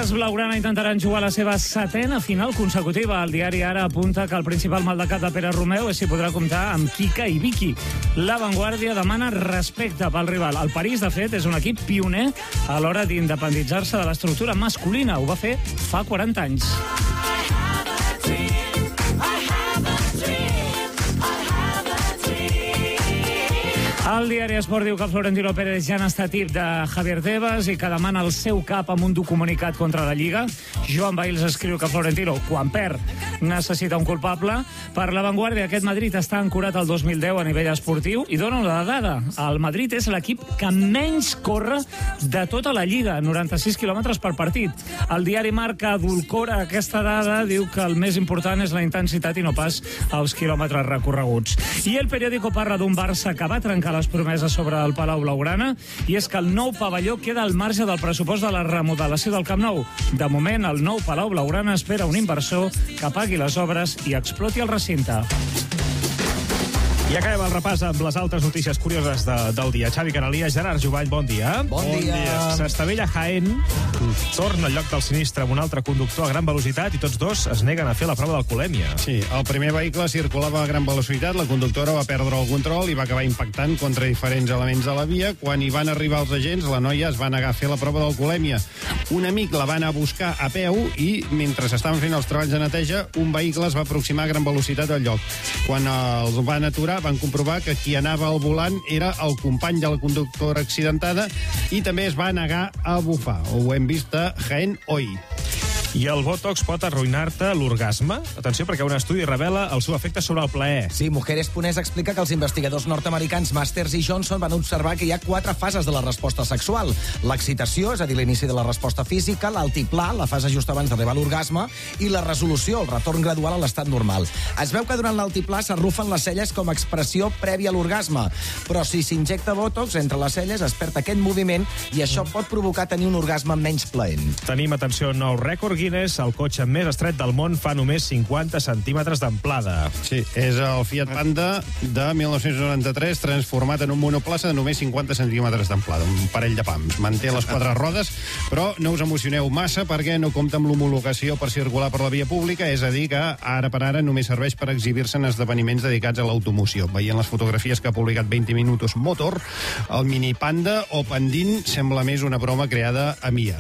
Les blaugrana intentaran jugar la seva 7a final consecutiva. El diari Ara apunta que el principal mal de cap de Pere Romeu és si podrà comptar amb Kika i Vicky. La Vanguardia demana respecte pel rival. El París, de fet, és un equip pioner a l'hora d'independitzar-se de l'estructura masculina. Ho va fer fa 40 anys. El diari Esport diu que Florentino Pérez ja n'està tip de Javier Tebas i que demana el seu cap amb un comunicat contra la Lliga. Joan Bails escriu que Florentino, quan perd, necessita un culpable. Per La Vanguardia, aquest Madrid està ancorat al 2010 a nivell esportiu i dona una dada. El Madrid és l'equip que menys corre de tota la Lliga, 96 quilòmetres per partit. El diari Marca adulcora aquesta dada, diu que el més important és la intensitat i no pas els quilòmetres recorreguts. I El Periódico parla d'un Barça que va trencar les promeses sobre el Palau Blaugrana, i és que el nou pavelló queda al marge del pressupost de la remodelació del Camp Nou. De moment, el nou Palau Blaugrana espera un inversor que pagui les obres i exploti el recinte. I acabem el repàs amb les altres notícies curioses del dia. Xavi Canalies, Gerard Jubany, bon dia. Bon dia. S'estavella Jaén, torna al lloc del sinistre amb un altre conductor a gran velocitat i tots dos es neguen a fer la prova d'alcoholèmia. Sí, el primer vehicle circulava a gran velocitat, la conductora va perdre el control i va acabar impactant contra diferents elements de la via. Quan hi van arribar els agents, la noia es va negar a fer la prova d'alcoholèmia. Un amic la va anar a buscar a peu i, mentre estaven fent els treballs de neteja, un vehicle es va aproximar a gran velocitat al lloc. Quan els van aturar, van comprovar que qui anava al volant era el company de la conductora accidentada i també es va negar a bufar. Ho hem vist a Jaén Hoy. I el Botox pot arruïnar-te l'orgasme? Atenció, perquè un estudi revela el seu efecte sobre el plaer. Sí, Mujeres.es explica que els investigadors nord-americans Masters i Johnson van observar que hi ha 4 fases de la resposta sexual. L'excitació, és a dir, l'inici de la resposta física, l'altiplà, la fase just abans d'arribar a l'orgasme, i la resolució, el retorn gradual a l'estat normal. Es veu que durant l'altiplà s'arrufen les celles com a expressió prèvia a l'orgasme, però si s'injecta Botox entre les celles es perd aquest moviment i això pot provocar tenir un orgasme menys plaent. Tenim, atenció, nou rècord Guinness, el cotxe més estret del món fa només 50 centímetres d'amplada. Sí, és el Fiat Panda de 1993, transformat en un monoplaça de només 50 centímetres d'amplada, un parell de pams. Manté les 4 rodes, però no us emocioneu massa perquè no compta amb l'homologació per circular per la via pública, és a dir, que ara per ara només serveix per exhibir-se en esdeveniments dedicats a l'automoció. Veient les fotografies que ha publicat 20 Minutos Motor, el mini Panda o Pandín sembla més una broma creada a Mia.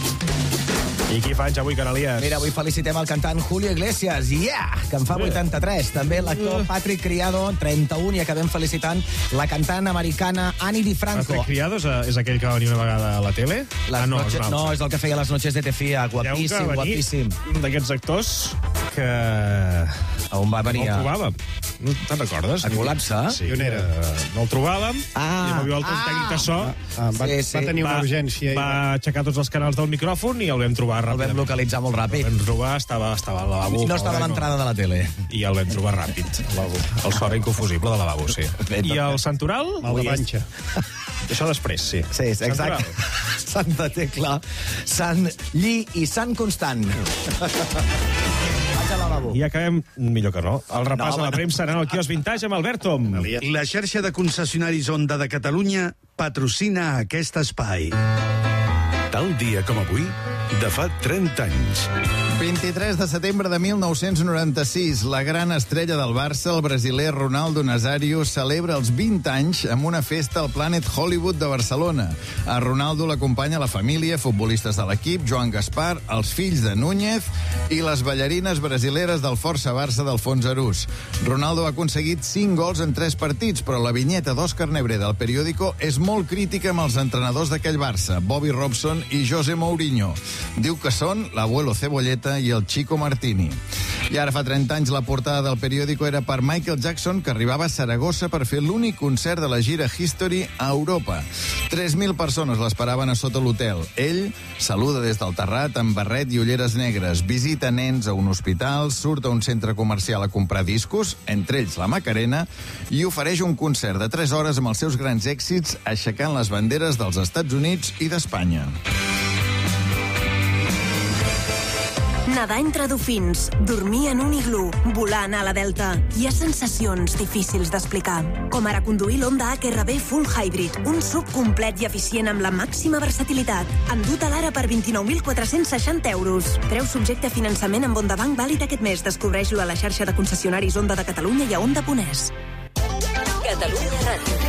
I qui fa anys avui, Canalies? Mira, avui felicitem el cantant Julio Iglesias, que en fa 83. També l'actor Patrick Criado, 31, i acabem felicitant la cantant americana Ani DiFranco. Patrick Criado és aquell que va venir una vegada a la tele? No, és el que feia les noches de Tefia, guapíssim, guapíssim. Un d'aquests actors que... A on va venir? No el trobàvem. No te'n recordes? A Col·lapse? Sí, no el trobàvem, i no viu el tècnic de so. Va tenir una urgència. Va aixecar tots els canals del micròfon i el vam trobar ràpid. El vam localitzar molt ràpid. El vam trobar, estava al lavabo. No estava a l'entrada de la tele. I el vam trobar ràpid. El so era inconfusible de lavabo, sí. I el Santoral? Mal de panxa. Això després, sí. Sí, exacte. Santa Tecla, Sant Lli i Sant Constant. I acabem, millor que no, el repàs a la premsa anant al quiosc Vintage amb Albert Tom. La xarxa de concessionaris Honda de Catalunya patrocina aquest espai. Tal dia com avui, de fa 30 anys. 23 de setembre de 1996, la gran estrella del Barça, el brasiler Ronaldo Nazário, celebra els 20 anys amb una festa al Planet Hollywood de Barcelona. A Ronaldo l'acompanya la família, futbolistes de l'equip, Joan Gaspar, els fills de Núñez i les ballarines brasileres del Força Barça d'Alfons Arús. Ronaldo ha aconseguit 5 gols en 3 partits, però la vinyeta d'Òscar Nebré del Periódico és molt crítica amb els entrenadors d'aquell Barça, Bobby Robson i José Mourinho. Diu que són l'abuelo Cebolleta i el Chico Martini. I ara fa 30 anys la portada del Periódico era per Michael Jackson, que arribava a Saragossa per fer l'únic concert de la gira History a Europa. 3.000 persones l'esperaven a sota l'hotel. Ell saluda des del terrat amb barret i ulleres negres, visita nens a un hospital, surt a un centre comercial a comprar discos, entre ells la Macarena, i ofereix un concert de 3 hores amb els seus grans èxits, aixecant les banderes dels Estats Units i d'Espanya. Nedar entre dofins, dormir en un iglú, volar a la Delta. Hi ha sensacions difícils d'explicar. Com ara conduir l'Honda HRV Full Hybrid, un SUV complet i eficient amb la màxima versatilitat. Endut a l'ara per 29.460 euros. Preu subjecte a finançament amb Honda Bank vàlid aquest mes. Descobreix-lo a la xarxa de concessionaris Honda de Catalunya i a Honda.es. Catalunya Ràdio.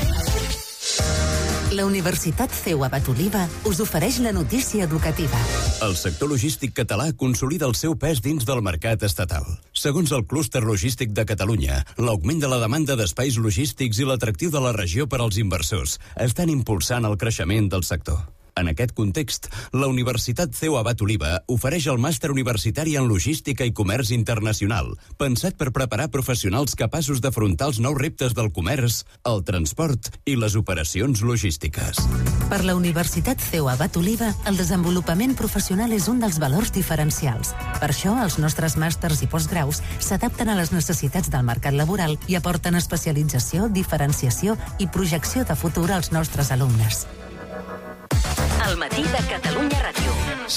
La Universitat CEU Abat Oliva us ofereix la notícia educativa. El sector logístic català consolida el seu pes dins del mercat estatal. Segons el Clúster Logístic de Catalunya, l'augment de la demanda d'espais logístics i l'atractiu de la regió per als inversors estan impulsant el creixement del sector. En aquest context, la Universitat CEU Abat Oliva ofereix el màster universitari en logística i comerç internacional, pensat per preparar professionals capaços d'afrontar els nous reptes del comerç, el transport i les operacions logístiques. Per la Universitat CEU Abat Oliva, el desenvolupament professional és un dels valors diferencials. Per això, els nostres màsters i postgraus s'adapten a les necessitats del mercat laboral i aporten especialització, diferenciació i projecció de futur als nostres alumnes. El matí de Catalunya Ràdio.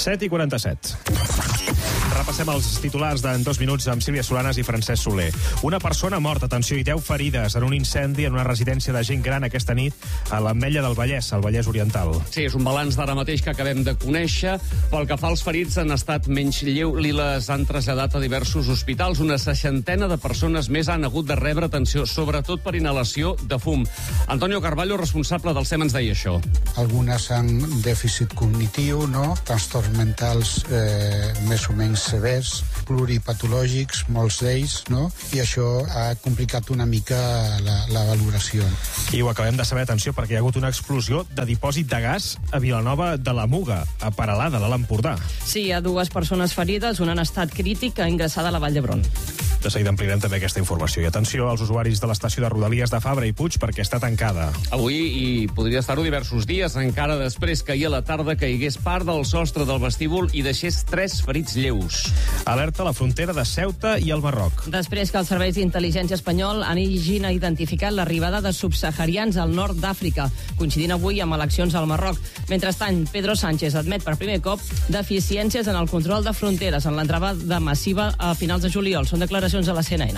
7:47. Repassem els titulars d'en 2 minuts amb Sílvia Solanas i Francesc Soler. Una persona morta, atenció, i 10 ferides en un incendi en una residència de gent gran aquesta nit a l'Ametlla del Vallès, al Vallès Oriental. Sí, és un balanç d'ara mateix que acabem de conèixer. Pel que fa als ferits, han estat menys lleus i les han traslladat a diversos hospitals. Una 60ena de persones més han hagut de rebre atenció, sobretot per inhalació de fum. Antonio Carballo, responsable del SEM, ens deia això. Algunes amb dèficit cognitiu, no? Trastorns mentals més o menys severs, pluripatològics, molts d'ells, no? I això ha complicat una mica la valoració. I ho acabem de saber, atenció, perquè hi ha hagut una explosió de dipòsit de gas a Vilanova de la Muga, a Peralada, a l'Empordà. Sí, hi ha 2 persones ferides, una en estat crític, ingressada a la Vall d'Hebron. De seguida ampliarem també aquesta informació. I atenció als usuaris de l'estació de Rodalies de Fabra i Puig perquè està tancada. Avui, i podria estar-ho diversos dies, encara després que ahir a la tarda caigués part del sostre del vestíbul i deixés 3 ferits lleus. Alerta a la frontera de Ceuta i el Marroc. Després que els serveis d'intel·ligència espanyol hagin identificat l'arribada de subsaharians al nord d'Àfrica, coincidint avui amb eleccions al Marroc. Mentrestant, Pedro Sánchez admet per primer cop deficiències en el control de fronteres en l'entrada massiva a finals de juliol. Són declaracions a la CNN.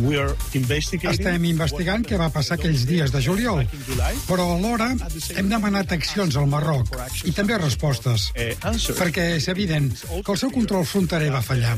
Estem investigant què va passar aquells dies de juliol, però alhora hem demanat accions al Marroc i també respostes, perquè és evident que el seu control fronterer va fallar.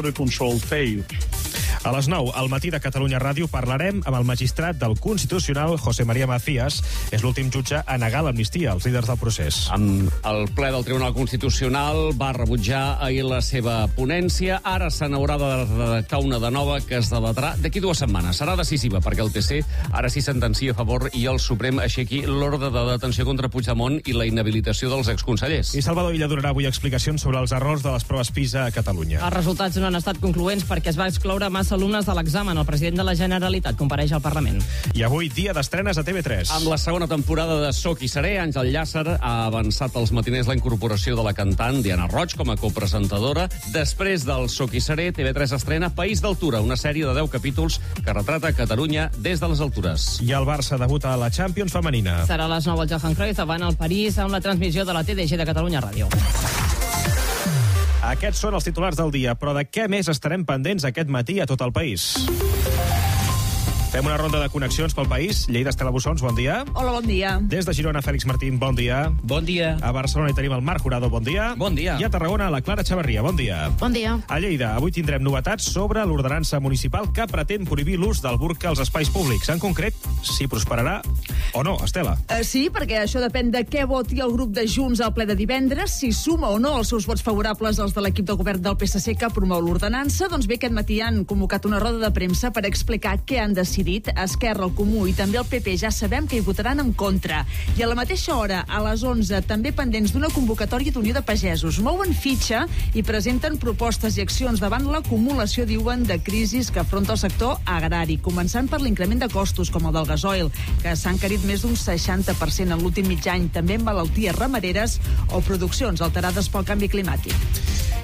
A les 9, al matí de Catalunya Ràdio, parlarem amb el magistrat del Constitucional, José María Macías. És l'últim jutge a negar l'amnistia als líders del procés. Amb el ple del Tribunal Constitucional va rebutjar ahir la seva ponència. Ara se n'haurà de redactar una de nova que es debatrà d'aquí 2 setmanes. Serà decisiva perquè el TC ara sí sentencia a favor i el Suprem aixequi l'ordre de detenció contra Puigdemont i la inhabilitació dels exconsellers. I Salvador Illa donarà avui explicacions sobre els errors de les proves PISA a Catalunya. Els resultats no han estat concloents perquè es va excloure massa alumnes de l'examen. El president de la Generalitat compareix al Parlament. I avui, dia d'estrenes a TV3. Amb la segona temporada de Soc i Seré, Àngel Llàcer ha avançat als matiners la incorporació de la cantant Diana Roig com a copresentadora. Després del Soc i Seré, TV3 estrena País d'Altura, una sèrie de 10 capítols que retrata Catalunya des de les altures. I el Barça debuta a la Champions femenina. Serà a les 9 al Johan Cruyff davant el París amb la transmissió de la TDG de Catalunya Ràdio. Aquests són els titulars del dia, però de què més estarem pendents aquest matí a tot el país? Fem una ronda de connexions pel país. Lleida, Estela Bussons, bon dia. Hola, bon dia. Des de Girona, Fèlix Martín, bon dia. Bon dia. A Barcelona hi tenim el Marc Jurado, bon dia. Bon dia. I a Tarragona, la Clara Xavarria, bon dia. Bon dia. A Lleida, avui tindrem novetats sobre l'ordenança municipal que pretén prohibir l'ús del burca als espais públics. En concret, si prosperarà o no, Estela. Sí, perquè això depèn de què voti el grup de Junts al ple de divendres, si suma o no els seus vots favorables als de l'equip de govern del PSC que promou l'ordenança. Doncs bé, aquest matí han convocat una roda de premsa per explicar què han decidit. Esquerra, el Comú i també el PP ja sabem que hi votaran en contra. I a la mateixa hora, a les 11, també pendents d'una convocatòria d'Unió de Pagesos. Mouen fitxa i presenten propostes i accions davant l'acumulació, diuen, de crisis que afronta el sector agrari, començant per l'increment de costos, com el del gasoil, que s'ha encarit més d'un 60% en l'últim mig any, també amb malalties ramaderes o produccions alterades pel canvi climàtic.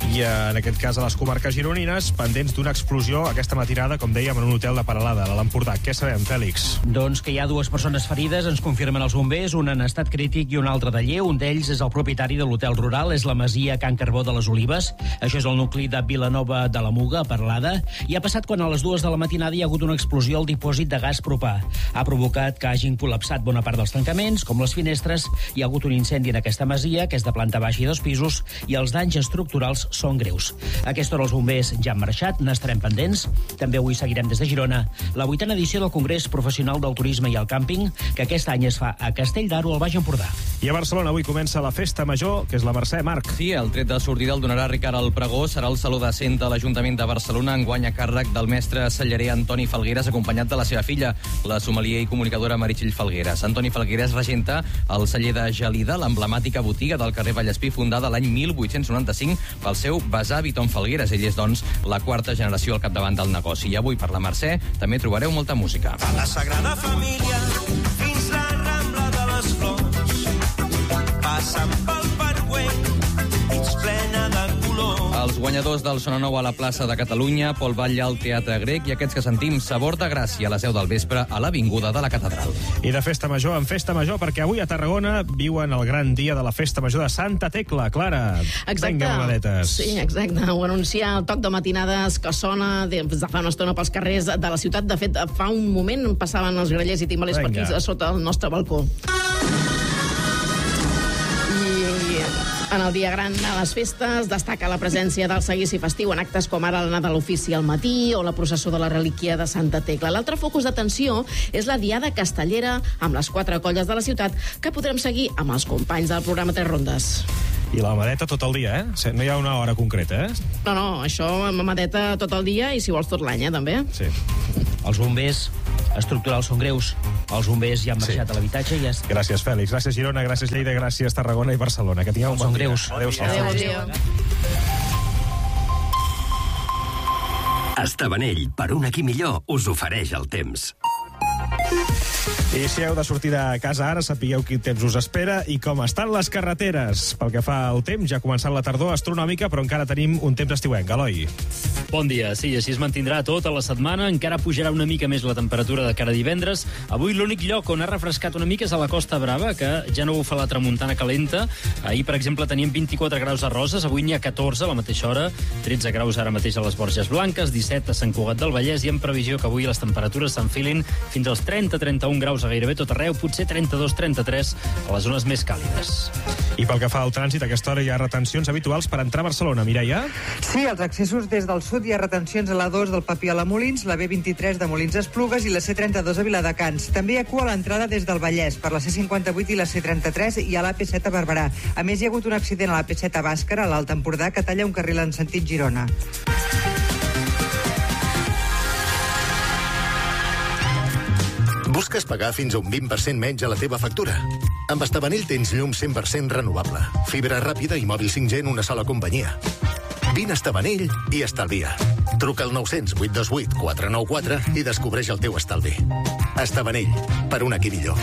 I en aquest cas a les comarques gironines, pendents d'una explosió aquesta matinada, com dèiem, en un hotel de Peralada, a l'Empordà. Què sabem, Fèlix? Doncs que hi ha 2 persones ferides, ens confirmen els bombers, un en estat crític i un altre de lleu. Un d'ells és el propietari de l'hotel rural, és la masia Can Carbó de les Olives. Això és el nucli de Vilanova de la Muga, a Peralada. I ha passat quan a les 2 de la matinada hi ha hagut una explosió al dipòsit de gas propà. Ha provocat que hagin col·lapsat bona part dels tancaments, com les finestres. Hi ha hagut un incendi en aquesta masia, que és de planta baixa i 2 pisos, i els danys estructurals són greus. A aquesta hora els bombers ja han marxat, n'estarem pendents. També avui seguirem des de Girona la 8a edició del Congrés Professional del Turisme i el Càmping, que aquest any es fa a Castell d'Aro, al Baix Empordà. I a Barcelona avui comença la Festa Major, que és la Mercè, Marc. Sí, el tret de sortida el donarà Ricard al Pregó, serà el Saló de Cent de l'Ajuntament de Barcelona, enguany a càrrec del mestre cellarer Antoni Falgueres, acompanyat de la seva filla, la sommelier i comunicadora Meritxell Falgueres. Antoni Falgueres regenta el celler de Gelida, l'emblemàtica botiga del carrer Vallespí, fundada l'any 1895 pel seu besavi Tom Falgueres. Ell és, doncs, la 4a generació al capdavant del negoci. I avui, per la Mercè, també trobareu molta música. A la Sagrada Família, fins la Rambla de les Flors, passant pel Parc Güell, dins plena de color. Els guanyadors del Sona Nou a la plaça de Catalunya, Pol Batlle al Teatre Grec i aquests que sentim Sabor de Gràcia a les 10 del vespre a l'Avinguda de la Catedral. I de Festa Major en Festa Major, perquè avui a Tarragona viuen el gran dia de la Festa Major de Santa Tecla. Clara, vinga, maladetes. Sí, exacte. Ho anuncia el toc de matinades que sona de fa una estona pels carrers de la ciutat. De fet, fa un moment passaven els grallers i timbalers per aquí sota el nostre balcó. En el dia gran de les festes destaca la presència del seguici festiu en actes com ara l'anada a l'ofici al matí o la processó de la relíquia de Santa Tecla. L'altre focus d'atenció és la diada castellera amb les 4 colles de la ciutat que podrem seguir amb els companys del programa Tres Rondes. I la mamadeta tot el dia, eh? No hi ha una hora concreta, eh? No, això, mamadeta tot el dia i si vols tot l'any, també. Sí. Els bombers estructurals són greus. Els bombers ja han marxat a l'habitatge i ja... Gràcies, Fèlix. Gràcies, Girona. Gràcies, Lleida. Gràcies, Tarragona i Barcelona. Que tingueu un bon dia. Adéu. Estabanell, per un aquí millor, us ofereix el temps. I si heu de sortir de casa ara, sapigueu quin temps us espera i com estan les carreteres. Pel que fa al temps, ja ha començat la tardor astronòmica, però encara tenim un temps estiuenc. Eloi. Bon dia, sí, així es mantindrà tota la setmana. Encara pujarà una mica més la temperatura de cara a divendres. Avui l'únic lloc on ha refrescat una mica és a la Costa Brava, que ja no bufa la tramuntana calenta. Ahir, per exemple, teníem 24 graus a Roses, avui n'hi ha 14 a la mateixa hora, 13 graus ara mateix a les Borges Blanques, 17 a Sant Cugat del Vallès, i en previsió que avui les temperatures s'enfilin fins als 30-31 graus a gairebé tot arreu, potser 32-33 a les zones més càlides. I pel que fa al trànsit, a aquesta hora hi ha retencions habituals per entrar a Barcelona. Mireia? Sí, als accessos des del sud hi ha retencions a l'A2 del Papiol a Molins, la B23 de Molins a Esplugues i la C32 a Viladecans. També hi ha cua a l'entrada des del Vallès, per la C58 i la C33 i a l'AP7 a Barberà. A més, hi ha hagut un accident a l'AP7 a Bàscara, a l'Alt Empordà, que talla un carril en sentit Girona. Busques pagar fins a un 20% menys a la teva factura? Amb Estabanell tens llum 100% renovable, fibra ràpida i mòbil 5G en una sola companyia. Vine a Estabanell i estalvia. Truca al 900 828 494 i descobreix el teu estalvi. Estabanell, per un aquí millor.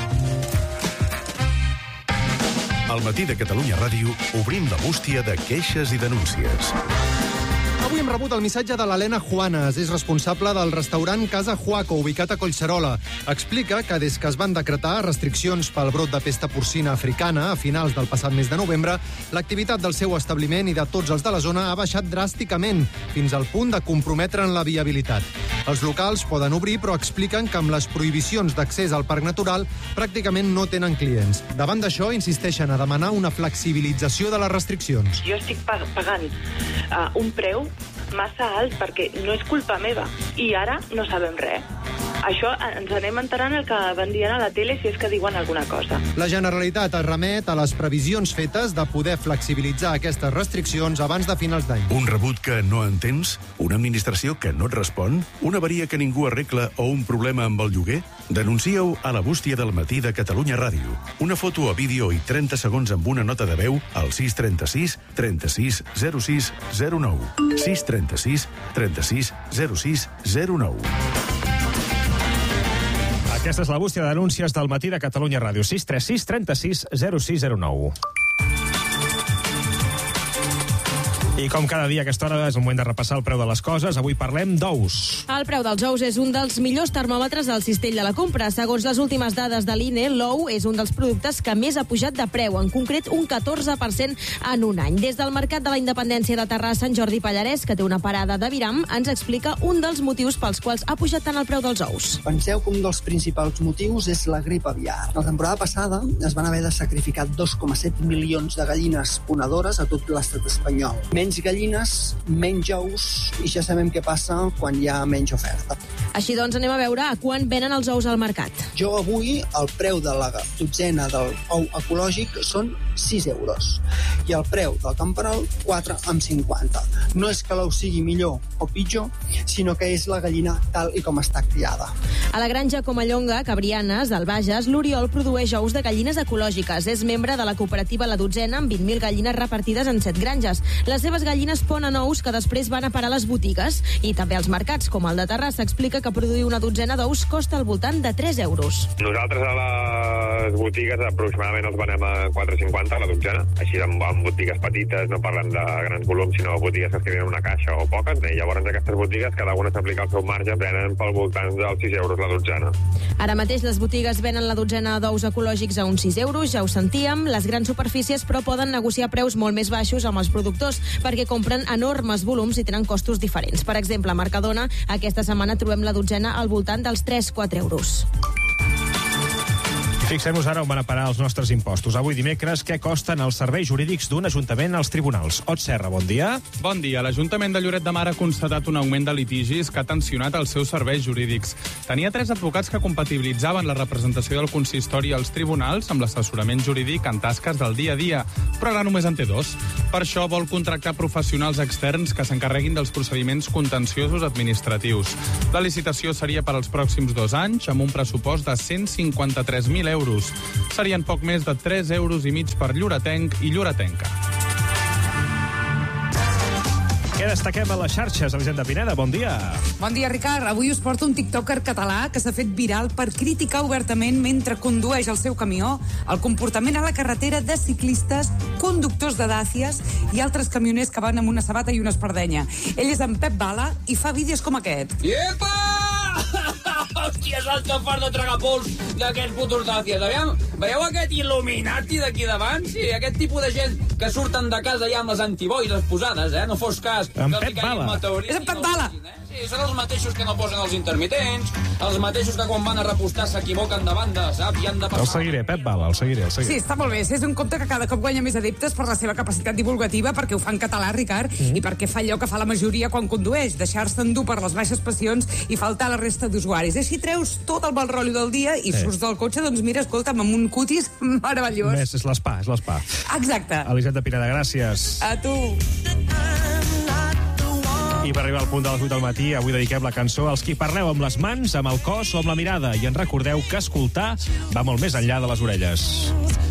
Al matí de Catalunya Ràdio obrim la bústia de queixes i denúncies. Avui hem rebut el missatge de l'Helena Juanes, és responsable del restaurant Casa Juaco, ubicat a Collserola. Explica que des que es van decretar restriccions pel brot de pesta porcina africana a finals del passat mes de novembre, l'activitat del seu establiment i de tots els de la zona ha baixat dràsticament, fins al punt de comprometre'n la viabilitat. Els locals poden obrir, però expliquen que amb les prohibicions d'accés al parc natural pràcticament no tenen clients. Davant d'això, insisteixen a demanar una flexibilització de les restriccions. Jo estic pagant un preu massa alt perquè no és culpa meva i ara no sabem res. Això ens anem enterant el que van dient a la tele si és que diuen alguna cosa. La Generalitat es remet a les previsions fetes de poder flexibilitzar aquestes restriccions abans de finals d'any. Un rebut que no entens? Una administració que no et respon? Una avaria que ningú arregla o un problema amb el lloguer? Denuncieu a la bústia del matí de Catalunya Ràdio. Una foto o vídeo i 30 segons amb una nota de veu al 636 36 06 09. 636 36 06 09. Aquesta és la bústia de denúncies del matí de Catalunya Ràdio. 636 36 06 09. I com cada dia a aquesta hora és el moment de repassar el preu de les coses. Avui parlem d'ous. El preu dels ous és un dels millors termòmetres del cistell de la compra. Segons les últimes dades de l'INE, l'ou és un dels productes que més ha pujat de preu, en concret un 14% en un any. Des del Mercat de la Independència de Terrassa, en Jordi Pallarès, que té una parada d'Aviram, ens explica un dels motius pels quals ha pujat tant el preu dels ous. Penseu que un dels principals motius és la grip aviar. La temporada passada es van haver de sacrificar 2,7 milions de gallines ponedores a tot l'estat espanyol. Menys gallines, menys ous, i ja sabem què passa quan hi ha menys oferta. Així doncs, anem a veure a quan venen els ous al mercat. Jo avui, el preu de la dotzena del ou ecològic són 6 euros i el preu del camperol 4,50. No és que l'ou sigui millor o pitjor, sinó que és la gallina tal i com està criada. A la granja Comallonga, Cabrianes, del Bages, l'Oriol produeix ous de gallines ecològiques. És membre de la cooperativa La Dotzena, amb 20.000 gallines repartides en 7 granges. Les seves gallines ponen ous que després van a parar a les botigues i també als mercats, com el de Terrassa. Explica que produir una dotzena d'ous costa al voltant de 3 euros. Nosaltres a les botigues aproximadament els venem a 4,50 a la dotzena. Així en botigues petites, no parlem de grans volums, sinó botigues que es tenen una caixa o poques. I llavors aquestes botigues, cada una s'aplica el seu marge, venen pel voltant dels 6 euros la dotzena. Ara mateix les botigues venen la dotzena d'ous ecològics a uns 6 euros, ja ho sentíem. Les grans superfícies, però, poden negociar preus molt més baixos amb els productors perquè compren enormes volums i tenen costos diferents. Per exemple, a Mercadona, aquesta setmana trobem la dotzena al voltant dels 3-4 euros. Fixem-nos ara on van a parar els nostres impostos. Avui dimecres, què costen els serveis jurídics d'un ajuntament als tribunals? Ot Serra, bon dia. Bon dia. L'Ajuntament de Lloret de Mar ha constatat un augment de litigis que ha tensionat els seus serveis jurídics. Tenia 3 advocats que compatibilitzaven la representació del consistori als tribunals amb l'assessorament jurídic en tasques del dia a dia, però ara només en té 2. Per això vol contractar professionals externs que s'encarreguin dels procediments contenciosos administratius. La licitació seria per als pròxims 2 anys, amb un pressupost de 153.000 euros. Serien poc més de 3,5 euros per lloretenc i lloretenca. Què destaquem a les xarxes? Elisenda Pineda, bon dia. Bon dia, Ricard. Avui us porto un tiktoker català que s'ha fet viral per criticar obertament mentre condueix el seu camió el comportament a la carretera de ciclistes, conductors de Dàcies i altres camioners que van amb una sabata i una espardenya. Ell és en Pep Bala i fa vídeos com aquest. Iepa! Hòstia, és el que fas de tragar pols d'aquests putos Dàcies. Aviam, veieu aquest il·luminati d'aquí davant? Sí, aquest tipus de gent que surten de casa ja amb les antiboires posades, No fos cas. En Pep Bala. És en Pep Bala. Sí, són els mateixos que no posen els intermitents, els mateixos que quan van a repostar s'equivoquen de banda, saps? I han de passar... El seguiré, Pep Bala, el seguiré. Sí, està molt bé. És un compte que cada cop guanya més adeptes per la seva capacitat divulgativa, perquè ho fa en català, Ricard, i perquè fa allò que fa la majoria quan condueix, deixar-se endur per les baixes passions i faltar a la resta d'usuaris. Així treus tot el mal rotllo del dia i surts del cotxe, doncs mira, escolta'm, amb un cutis meravellós. Més, és l'espa, és l'espa. Exacte. Elisenda Pineda, gràcies. A tu. I per arribar al punt de les 8 del matí, avui dediquem la cançó als qui parleu amb les mans, amb el cos o amb la mirada. I en recordeu que escoltar va molt més enllà de les orelles.